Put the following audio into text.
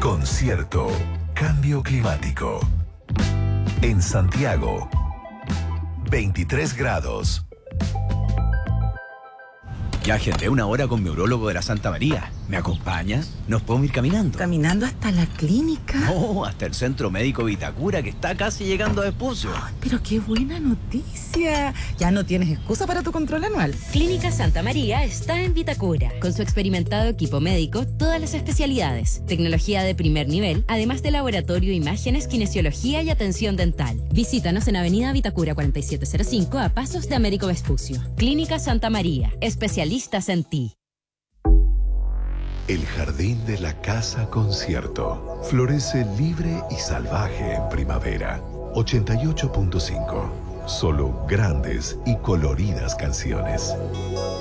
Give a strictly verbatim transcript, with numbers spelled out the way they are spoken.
Concierto Cambio Climático. En Santiago, veintitrés grados. Ya agendé una hora con mi urólogo de la Santa María. ¿Me acompaña? ¿Nos podemos ir caminando? ¿Caminando hasta la clínica? No, hasta el Centro Médico Vitacura, que está casi llegando a Vespucio. Oh, pero qué buena noticia. Ya no tienes excusa para tu control anual. Clínica Santa María está en Vitacura. Con su experimentado equipo médico, todas las especialidades, tecnología de primer nivel, además de laboratorio, imágenes, kinesiología y atención dental. Visítanos en Avenida Vitacura cuarenta y siete cero cinco, a pasos de Américo Vespucio. Clínica Santa María, especialistas en ti. El jardín de la Casa Concierto florece libre y salvaje en primavera. ochenta y ocho punto cinco. Solo grandes y coloridas canciones.